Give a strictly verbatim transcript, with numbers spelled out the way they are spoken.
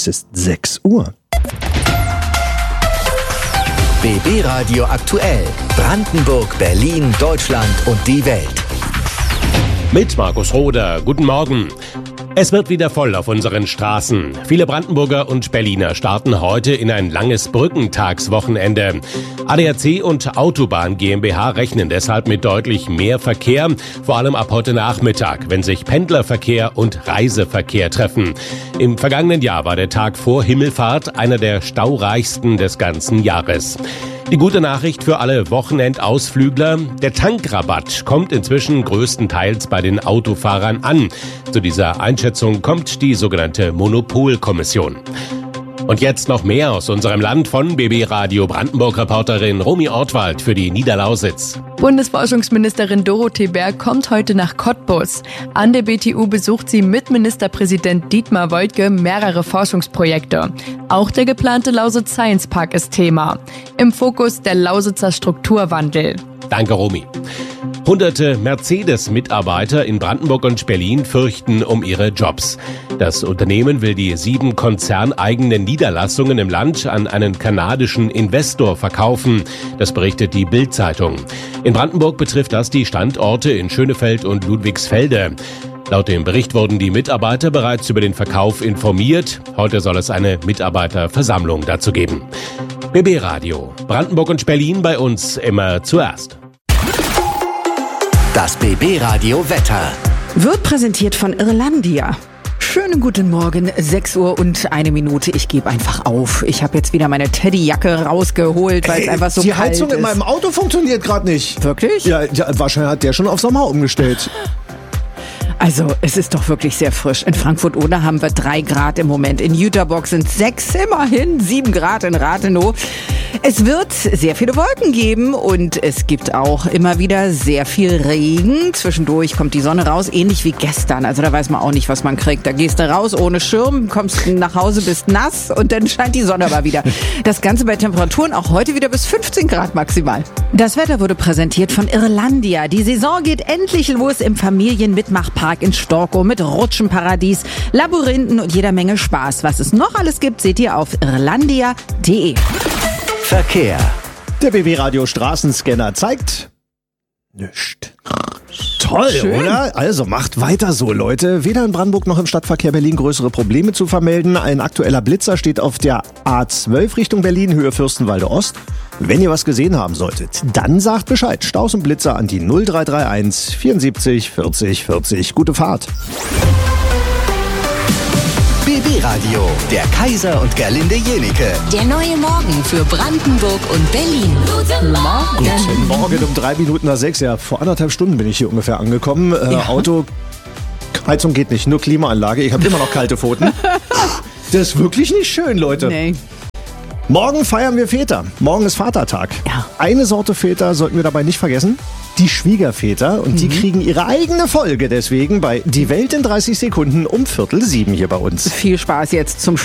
Es ist sechs Uhr. B B Radio aktuell. Brandenburg, Berlin, Deutschland und die Welt. Mit Markus Roder. Guten Morgen. Es wird wieder voll auf unseren Straßen. Viele Brandenburger und Berliner starten heute in ein langes Brückentagswochenende. A D A C und Autobahn GmbH rechnen deshalb mit deutlich mehr Verkehr, vor allem ab heute Nachmittag, wenn sich Pendlerverkehr und Reiseverkehr treffen. Im vergangenen Jahr war der Tag vor Himmelfahrt einer der staureichsten des ganzen Jahres. Die gute Nachricht für alle Wochenendausflügler: Der Tankrabatt kommt inzwischen größtenteils bei den Autofahrern an. Zu dieser Einschätzung kommt die sogenannte Monopolkommission. Und jetzt noch mehr aus unserem Land von B B Radio Brandenburg-Reporterin Romy Ortwald für die Niederlausitz. Bundesforschungsministerin Dorothee Berg kommt heute nach Cottbus. An der B T U besucht sie mit Ministerpräsident Dietmar Woidke mehrere Forschungsprojekte. Auch der geplante Lausitz Science Park ist Thema. Im Fokus der Lausitzer Strukturwandel. Danke, Romy. Hunderte Mercedes-Mitarbeiter in Brandenburg und Berlin fürchten um ihre Jobs. Das Unternehmen will die sieben konzerneigenen Niederlassungen im Land an einen kanadischen Investor verkaufen. Das berichtet die Bild-Zeitung. In Brandenburg betrifft das die Standorte in Schönefeld und Ludwigsfelde. Laut dem Bericht wurden die Mitarbeiter bereits über den Verkauf informiert. Heute soll es eine Mitarbeiterversammlung dazu geben. B B Radio. Brandenburg und Berlin bei uns immer zuerst. Das B B Radio Wetter wird präsentiert von Irlandia. Schönen guten Morgen, sechs Uhr und eine Minute. Ich gebe einfach auf. Ich habe jetzt wieder meine Teddyjacke rausgeholt, weil es einfach so die kalt ist. Die Heizung in meinem Auto funktioniert gerade nicht. Wirklich? Ja, ja, wahrscheinlich hat der schon auf Sommer umgestellt. Also, es ist doch wirklich sehr frisch. In Frankfurt-Oder haben wir drei Grad im Moment. In Jüterbock sind sechs, immerhin sieben Grad in Rathenow. Es wird sehr viele Wolken geben und es gibt auch immer wieder sehr viel Regen. Zwischendurch kommt die Sonne raus, ähnlich wie gestern. Also da weiß man auch nicht, was man kriegt. Da gehst du raus ohne Schirm, kommst nach Hause, bist nass und dann scheint die Sonne aber wieder. Das Ganze bei Temperaturen auch heute wieder bis fünfzehn Grad maximal. Das Wetter wurde präsentiert von Irlandia. Die Saison geht endlich los im Familienmitmachpark in Storkow mit Rutschenparadies, Labyrinthen und jeder Menge Spaß. Was es noch alles gibt, seht ihr auf irlandia punkt de. Verkehr. Der B B Radio Straßenscanner zeigt nichts. Toll, Schön. Oder? Also macht weiter so, Leute. Weder in Brandenburg noch im Stadtverkehr Berlin größere Probleme zu vermelden. Ein aktueller Blitzer steht auf der A zwölf Richtung Berlin, Höhe Fürstenwalde Ost. Wenn ihr was gesehen haben solltet, dann sagt Bescheid. Staus und Blitzer an die null drei drei eins vierundsiebzig vierzig vierzig. Gute Fahrt. B B Radio, der Kaiser und Gerlinde Jenike. Der neue Morgen für Brandenburg und Berlin. Guten Morgen. Guten Morgen um drei Minuten nach sechs. Ja, vor anderthalb Stunden bin ich hier ungefähr angekommen. Äh, Ja. Auto, Heizung geht nicht, nur Klimaanlage. Ich habe immer noch kalte Pfoten. Das ist wirklich nicht schön, Leute. Nee. Morgen feiern wir Väter. Morgen ist Vatertag. Ja. Eine Sorte Väter sollten wir dabei nicht vergessen. Die Schwiegerväter. Und die kriegen ihre eigene Folge deswegen bei Die Welt in dreißig Sekunden um Viertel sieben hier bei uns. Viel Spaß jetzt zum